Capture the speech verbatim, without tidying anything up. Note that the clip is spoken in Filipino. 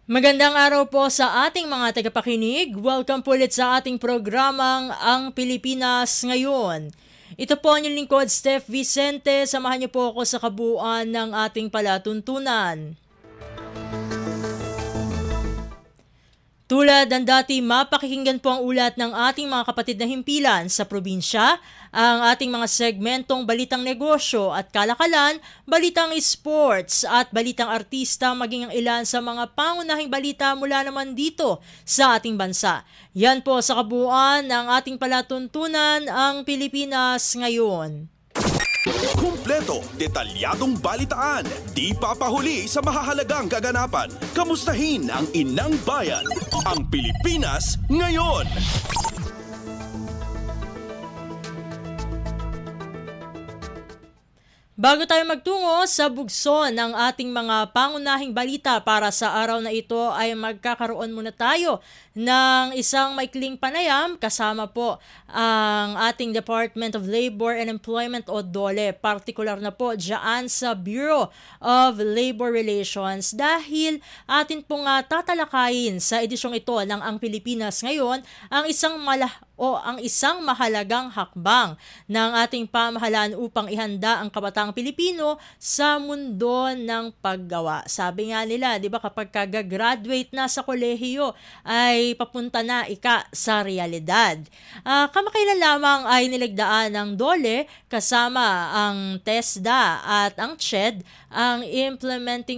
Magandang araw po sa ating mga tagapakinig. Welcome po ulit sa ating programang Ang Pilipinas Ngayon. Ito po ang inyong lingkod, Steph Vicente. Samahan niyo po ako sa kabuuan ng ating palatuntunan. Tulad ng dati, mapakikinggan po ang ulat ng ating mga kapatid na himpilan sa probinsya, ang ating mga segmentong balitang negosyo at kalakalan, balitang sports at balitang artista, maging ang ilan sa mga pangunahing balita mula naman dito sa ating bansa. Yan po sa kabuuan ng ating palatuntunan, ang Pilipinas Ngayon. Kumpleto, detalyadong balitaan, di papahuli sa mahahalagang kaganapan. Kamustahin ang inang bayan, ang Pilipinas Ngayon. Bago tayo magtungo sa bugso ng ating mga pangunahing balita para sa araw na ito, ay magkakaroon muna tayo ng isang maikling panayam kasama po ang ating Department of Labor and Employment o DOLE, partikular na po dyan sa Bureau of Labor Relations, dahil atin pong uh, tatalakayin sa edisyong ito ng Ang Pilipinas Ngayon ang isang malah o ang isang mahalagang hakbang ng ating pamahalaan upang ihanda ang kabataan Pilipino sa mundo ng paggawa. Sabi nga nila, di ba, kapag kagagraduate na sa kolehiyo ay papunta na ika sa realidad. Uh, kamakailan lamang ay niligdaan ng DOLE kasama ang TESDA at ang C H E D ang Implementing